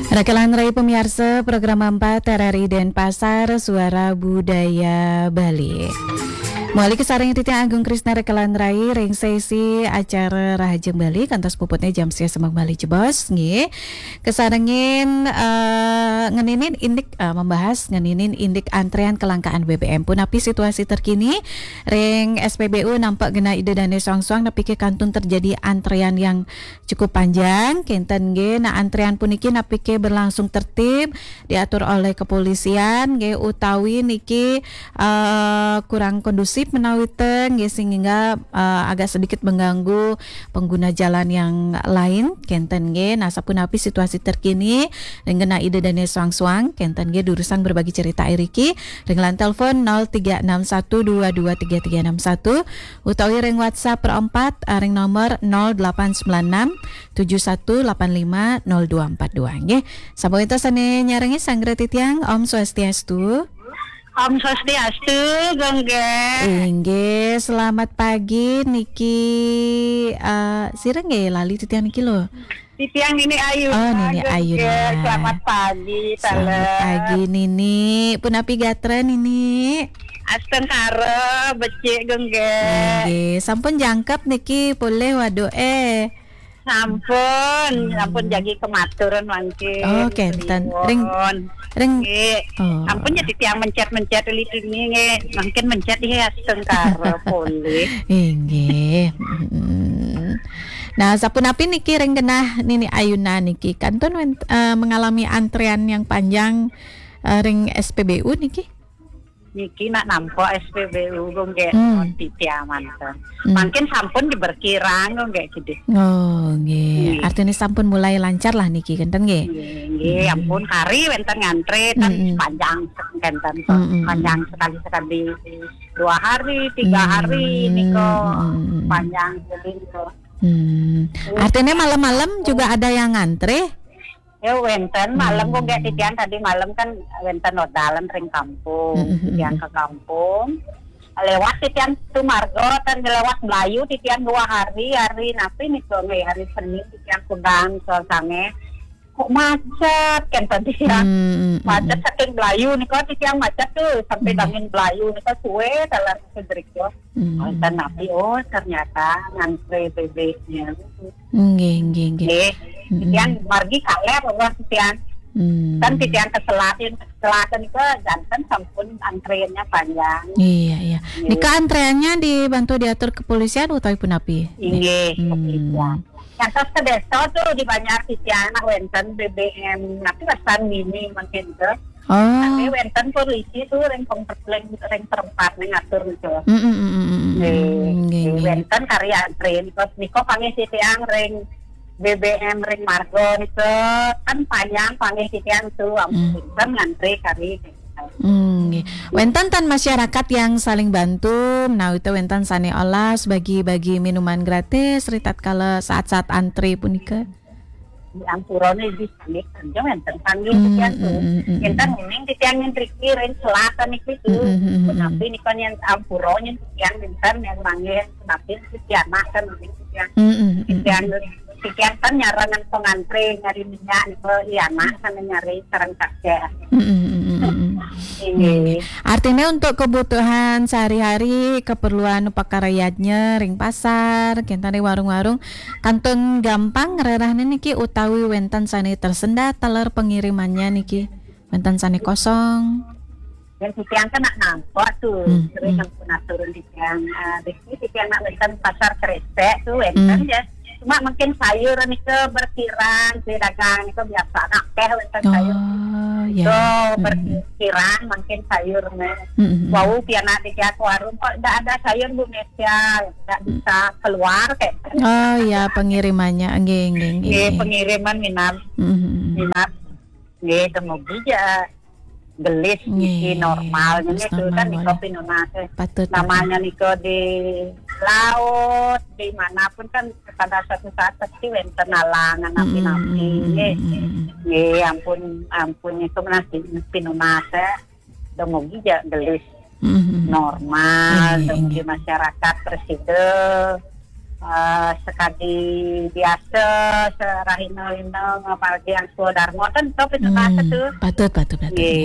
Rekalan Rai pemirsa program 4 RRI Denpasar Suara Budaya Bali. Mulai kesarang titik Agung Krisna Rekalan Rai ring sesi acara Rahajeng Bali kantos puputnya jam sia semang Bali jebos nggih. Kesarengin ngeninin indik membahas ngeninin indik antrean kelangkaan BBM pun api situasi terkini ring SPBU nampak gena ide dane soang-soang napi ke kantun terjadi antrean yang cukup panjang kenten nggih. Nah antrean puniki napi ke berlangsung tertib diatur oleh kepolisian nggih utawi niki kurang kondusif menawiten nggih sehingga agak sedikit mengganggu pengguna jalan yang lain kenten nggih. Nah sapunapi situasi terkini dengan ide dane suang-suang kenten nggih durusan berbagi cerita iriki ringlan telepon 0361223361 utawi ring WhatsApp per 4 ring nomor 0896 7185 0242 nggih. Sapoeta sane nyarengi sanggre titiang Om Swastiastu. Om Swastiastu, Gongge. Nggih, selamat pagi niki sireng nggih lali titiang niki lho. Titiang Nini Ayu. Oh, Nini Ayu. Selamat pagi, Selamat pagi Nini. Punapi gatra Nini. Asten karo becik Gongge. Nggih, sampun jangkep niki boleh waduh Sampun jagi kematuran mangke. Oh, kenten. Ring. Sampun jadi tiang mencet litini nge. Mungkin mencet ya asten karo boleh. Nggih. Nah, sapunapi niki ring genah Nini Ayuna niki kantun mengalami antrean yang panjang ring SPBU niki. Niki nak nampo SPBU Gongge di tiamanten. Mungkin sampun diberkirang Gongge gitu. Oh, nggih. Artinya sampun mulai lancar lah niki kenten nggih. Nggih, ampun hari wenten ngantre kan panjang kenten panjang sekali 2 hari, 3 hari niko panjang jadi niko. Artinya malam-malam juga ada yang ngantre? Ya wenten malam kok gak titian tadi malam kan wenten odalan ring kampung titian ke kampung lewat titian Sumargo dan lewat Melayu titian 2 hari napi nih hari Senin titian kudang soalnya kok macet kan tadi ya macet saking Melayu nih kok titian macet tuh sampai dangin Melayu nih kok suwe dalam sedrikyo dan napi ternyata ngantre BB-nya nggih. Titian margi kaler bahwa titian kan titian ke selatan itu jantan sampun antreannya panjang. Iya. Nika antreannya dibantu diatur kepolisian utawi punapi? Nggih, kepolisian. Yang tos ke desa tuh di banyak titian wenten BBM tapi pesan mini mungkin tuh. Tapi wenten polisi tuh ring perempat ngatur gitu. Wenten karya antrean niko panggil titian ring BBM ring Margo itu kan panjang panggil titian tuh kan ngantri kari. Wenten tan masyarakat yang saling bantu, nah itu wenten sane olas bagi-bagi minuman gratis, ritat kala saat-saat antri punika. Di ampurone di sini kerja wenten panggil titian tuh, enten mending titian yang triki ring selatan itu tuh, tapi ini kan yang ampurone titian enten yang manggil, tapi titian kan mending titian kan nyarangan pengantre nyari minyak itu iya mak sana nyari sarang kakek. Artinya untuk kebutuhan sehari-hari keperluan pakarayaatnya ring pasar kentane warung-warung kantun gampang ngererahne niki utawi wenten sane tersendat teler pengirimannya niki wenten sane kosong. Yang titian kan nak nampak tuh terus yang pernah turun titian titian nak wenten pasar Kresek tuh wenten ya. Cuma mungkin sayur nih ke berkirang, dagang itu biasa nakeh wenten sayur. Berkirang mungkin sayur wow piana di warung kok tidak ada sayur Bu Nesya, tidak bisa keluar kayak. Oh ya pengirimannya nggih. Pengiriman minat. Nggih temu bija gelis di normalnya itu kan di kopi nunase namanya niko di laut dimanapun kan pada suatu saat pasti wenten alangan napi-napi ampun itu menasi pinunase demogi gelis normal demogi masyarakat presiden sekali biasa serahino-hino apalagi yang sekolah Darmo kan top itu kata tuh. Patut.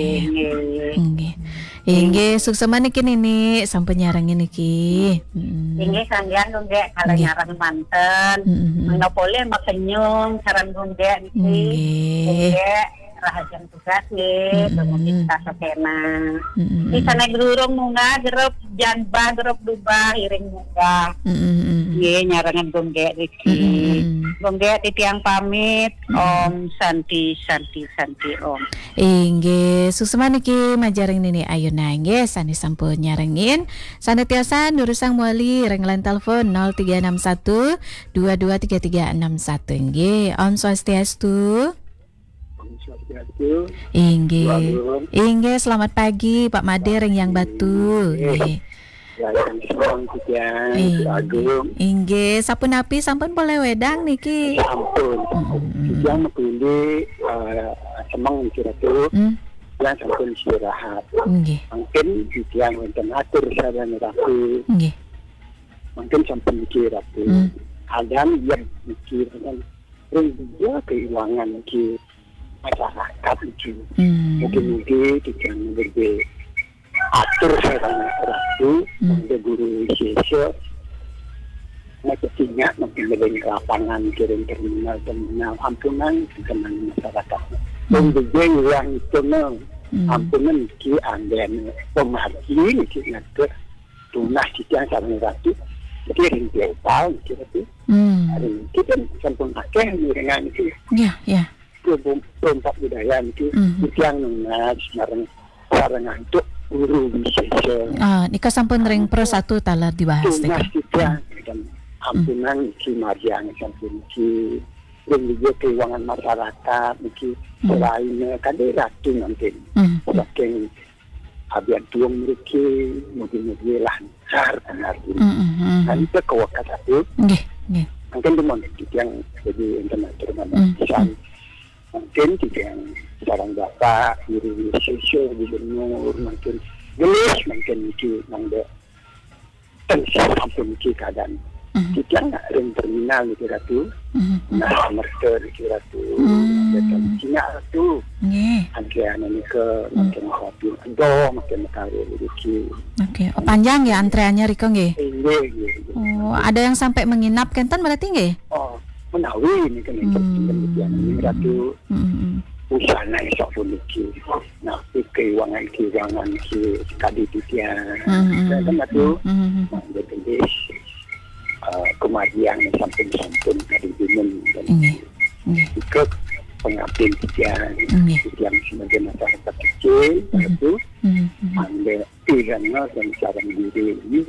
Nggih, suksema niki nini sampun nyarang niki. Ini kalian nunggu kalau nyarang manten, monopoli makenyung saran nunggu niki. Rahasia tugas nih, kemudian kita sekena. Di sana gerurung nunga, gerup janba, gerup duba, iring nunga. Iya, nyarangan gongge Riki. Gongge titiang pamit, Om Santi Om. Inggih, suksema niki majaring nini ayo nangge, sani sampun nyarengin. Sani tiasa nurusang muali renglan telepon 0361 223361. Inggih, Om Swastiastu. Inggih, selamat pagi Pak Made Reng yang Batu. Inggih, sampun api sampun boleh wedang niki. Sampun. Yang pilih semang kira tu. Yang sampun istirahat. Mungkin yang wonten atur saran rapi. Mungkin sampun kira tu. Ada yang mikir dengan dia keuangan ki masyarakat itu mungkin tidak lebih atur sekarang itu ada guru siswa macamnya mungkin lebih lapangan kirim terminal ampunan dengan masyarakat dan juga yang itu ampunan ki anggaran pemargi kita tunah kita sekarang itu jadi rintiau kira-kira kita sampun pakai dengan itu ya perompak budaya itu yang nungas sarang untuk guru bisa nikah sampun ring pro satu talar dibahas nungas kita dan ampunan ki mariang sampun ki dan juga keuangan masyarakat ki selain kaderatu nanti saking abian tuang mereka mungkin lancar nanti dan itu kewakat itu mungkin demon yang jadi internet terutama mungkin juga sarang bapak, guru siswa, gubernur, mungkin gelis, mungkin itu nangde tensi ampun ki keadaan. Kita nggak ada terminal di kira tu, nah merter di kira tu, dan Cina tu, antrean ini ke mungkin kopi, mungkin taruh di. Oke, panjang ya antreannya Riko nggih? Oh, ada yang sampai menginap kenten berarti nggih? Oh. Menawi ini kan penelitian ini ratu usaha naik sopun iki, nah keuangan ki tadi titian, kan ratu, jadi kemajuan sampun tadi bingung dan ikut pengambil titian sebagai masyarakat kecil, ratu, ambil pilihannya dan sarang diri ini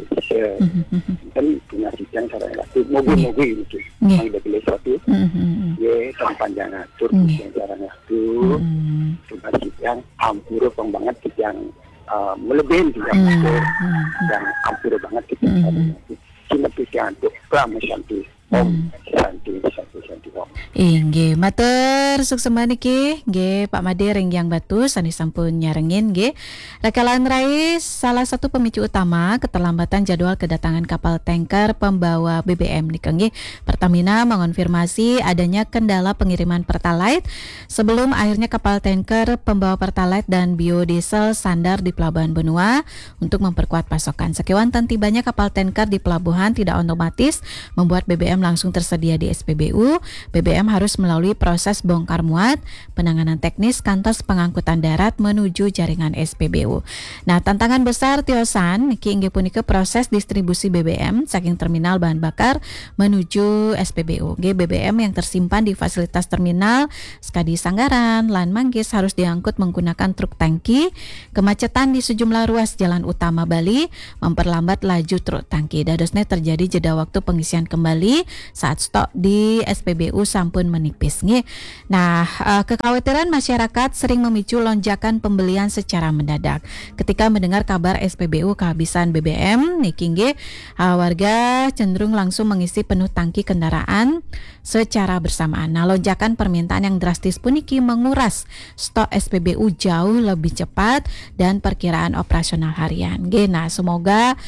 dan punya titian sarang ratu mobil itu. Ada pilih suatu, ya panjang atur yang jarang itu, tugas yang hampir banget yang melebihi yang atur dan hampir banget kita cuma kita untuk pramusanti Om Santi Om. Inggih, matur suksema niki nggih Pak Made Reng yang Batu sani sampun nyarengin nggih. Rekalan Rais salah satu pemicu utama keterlambatan jadwal kedatangan kapal tanker pembawa BBM nika nggih. Pertamina mengonfirmasi adanya kendala pengiriman Pertalite sebelum akhirnya kapal tanker pembawa Pertalite dan biodiesel sandar di Pelabuhan Benua untuk memperkuat pasokan. Sekewanten tibanya kapal tanker di pelabuhan tidak otomatis membuat BBM langsung tersedia di SPBU. BBM harus melalui proses bongkar muat, penanganan teknis kantor pengangkutan darat menuju jaringan SPBU. Nah, tantangan besar tiosan niki inggih punika proses distribusi BBM saking terminal bahan bakar menuju SPBU. BBM yang tersimpan di fasilitas terminal Skadi Sanggaran, Lan Manggis harus diangkut menggunakan truk tangki. Kemacetan di sejumlah ruas jalan utama Bali memperlambat laju truk tangki. Dadosnya terjadi jeda waktu pengisian kembali saat stok di SPBU sampun menipis nggih. Nah, kekhawatiran masyarakat sering memicu lonjakan pembelian secara mendadak. Ketika mendengar kabar SPBU kehabisan BBM, niki nggih warga cenderung langsung mengisi penuh tangki kendaraan secara bersamaan. Nah, lonjakan permintaan yang drastis pun niki menguras stok SPBU jauh lebih cepat dan perkiraan operasional harian. Nggih, nah semoga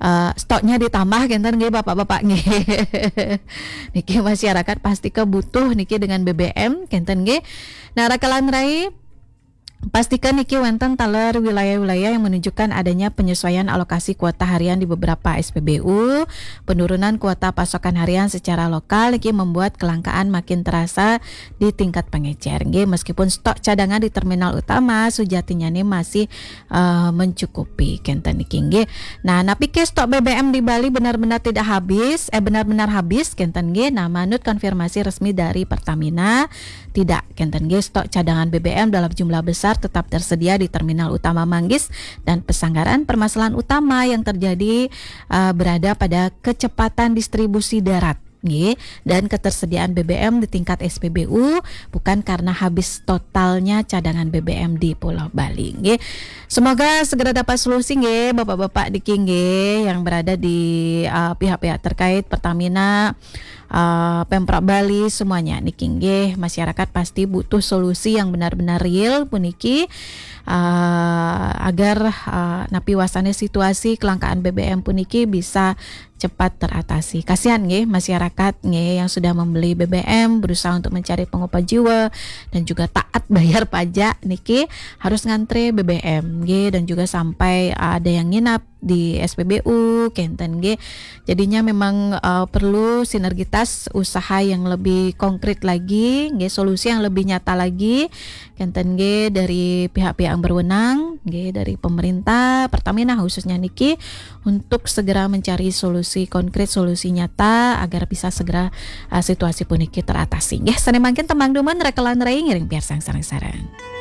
stoknya ditambah kenten nggih bapak-bapak nggih. Niki masyarakat pasti kebutuh niki dengan BBM kenten nggih. Nah rakalan rai pastikan niki wonten taler wilayah-wilayah yang menunjukkan adanya penyesuaian alokasi kuota harian di beberapa SPBU. Penurunan kuota pasokan harian secara lokal niki membuat kelangkaan makin terasa di tingkat pengecer. Nggih, meskipun stok cadangan di terminal utama sujatinya nih masih mencukupi kenten niki nggih. Nah, napi ke stok BBM di Bali benar-benar tidak habis, benar-benar habis kenten nggih. Nah, manut konfirmasi resmi dari Pertamina, tidak kenten nggih stok cadangan BBM dalam jumlah besar tetap tersedia di terminal utama Manggis dan Pesanggaran. Permasalahan utama yang terjadi berada pada kecepatan distribusi darat dan ketersediaan BBM di tingkat SPBU, bukan karena habis totalnya cadangan BBM di Pulau Bali. Semoga segera dapat solusi bapak-bapak di yang berada di pihak-pihak terkait Pertamina, Pemprov Bali semuanya niki nggih, masyarakat pasti butuh solusi yang benar-benar real puniki agar napi wasane situasi kelangkaan BBM puniki bisa cepat teratasi. Kasihan nggih masyarakat nggih yang sudah membeli BBM, berusaha untuk mencari pengupah jiwa dan juga taat bayar pajak niki harus ngantre BBM nggih, dan juga sampai ada yang nginap di SPBU kenten nggih. Jadinya memang perlu sinergitas usaha yang lebih konkret lagi nggih, solusi yang lebih nyata lagi kenten nggih dari pihak-pihak yang berwenang nggih, dari pemerintah Pertamina khususnya niki untuk segera mencari solusi konkret, solusi nyata agar bisa segera situasi puniki teratasi nggih. Sanemangkeun temang duman rekelan rai ngiring biar sareng-sareng.